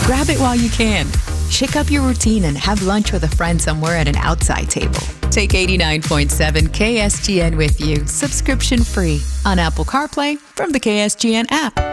Grab it while you can. Shake up your routine and have lunch with a friend somewhere at an outside table. Take 89.7 KSGN with you, subscription free, on Apple CarPlay from the KSGN app.